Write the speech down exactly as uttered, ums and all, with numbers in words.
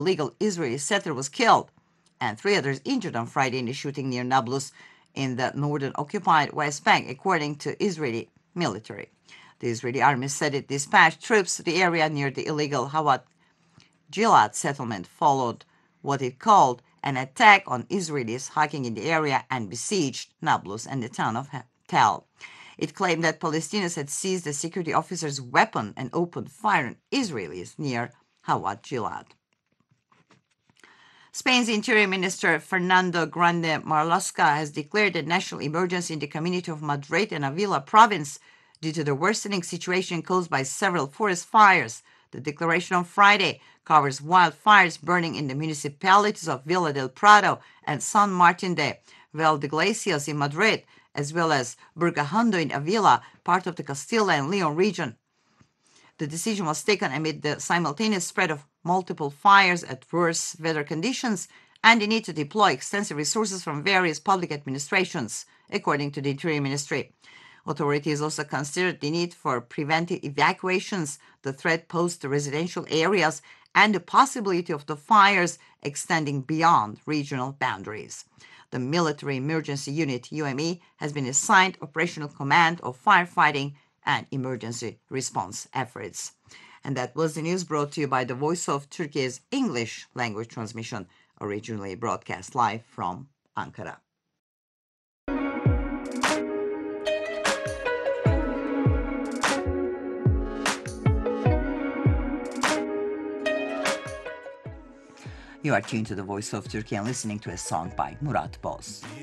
illegal Israeli settler was killed and three others injured on Friday in a shooting near Nablus in the northern occupied West Bank, according to Israeli military. The Israeli army said it dispatched troops to the area near the illegal Hawat Gilad settlement, followed what it called an attack on Israelis hiking in the area and besieged Nablus and the town of Tel. It claimed that Palestinians had seized the security officer's weapon and opened fire on Israelis near Hawat Gilad. Spain's Interior Minister Fernando Grande Marlaska has declared a national emergency in the community of Madrid and Avila province due to the worsening situation caused by several forest fires. The declaration on Friday covers wildfires burning in the municipalities of Villa del Prado and San Martin de Valdeglesias in Madrid, as well as Burgahondo in Avila, part of the Castilla and Leon region. The decision was taken amid the simultaneous spread of multiple fires at worse weather conditions and the need to deploy extensive resources from various public administrations, according to the Interior Ministry. Authorities also considered the need for preventive evacuations, the threat posed to residential areas, and the possibility of the fires extending beyond regional boundaries. The Military Emergency Unit, U M E, has been assigned operational command of firefighting and emergency response efforts. And that was the news brought to you by the Voice of Turkey's English language transmission, originally broadcast live from Ankara. You are tuned to the Voice of Turkey and listening to a song by Murat Boz.